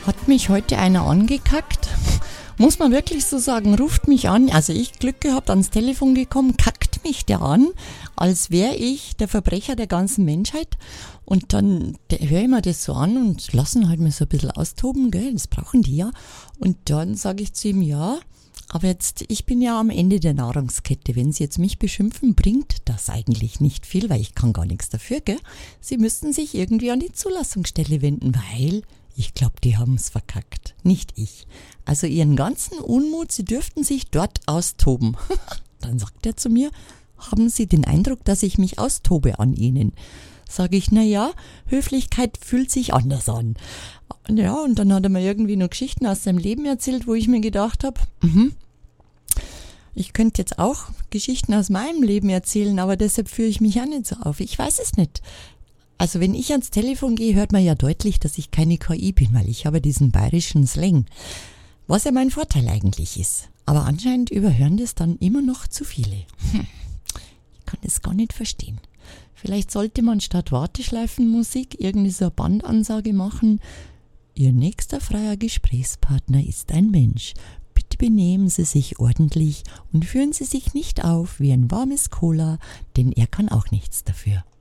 Hat mich heute einer angekackt? Muss man wirklich so sagen, ruft mich an, also ich Glück gehabt, ans Telefon gekommen, kackt mich der an, als wäre ich der Verbrecher der ganzen Menschheit. Und dann höre ich mir das so an und lassen halt mal so ein bisschen austoben, gell, das brauchen die ja. Und dann sage ich zu ihm, ja, aber jetzt, ich bin ja am Ende der Nahrungskette. Wenn Sie jetzt mich beschimpfen, bringt das eigentlich nicht viel, weil ich kann gar nichts dafür, gell. Sie müssten sich irgendwie an die Zulassungsstelle wenden, weil ich glaube, die haben es verkackt, nicht ich. Also ihren ganzen Unmut, sie dürften sich dort austoben. Dann sagt er zu mir, haben Sie den Eindruck, dass ich mich austobe an Ihnen? Sage ich, na ja, Höflichkeit fühlt sich anders an. Ja, und dann hat er mir irgendwie nur Geschichten aus seinem Leben erzählt, wo ich mir gedacht habe, ich könnte jetzt auch Geschichten aus meinem Leben erzählen, aber deshalb führe ich mich auch nicht so auf. Ich weiß es nicht. Also wenn ich ans Telefon gehe, hört man ja deutlich, dass ich keine KI bin, weil ich habe diesen bayerischen Slang. Was ja mein Vorteil eigentlich ist. Aber anscheinend überhören das dann immer noch zu viele. Ich kann das gar nicht verstehen. Vielleicht sollte man statt Warteschleifenmusik irgendwie so eine Bandansage machen. Ihr nächster freier Gesprächspartner ist ein Mensch. Bitte benehmen Sie sich ordentlich und führen Sie sich nicht auf wie ein warmes Cola, denn er kann auch nichts dafür.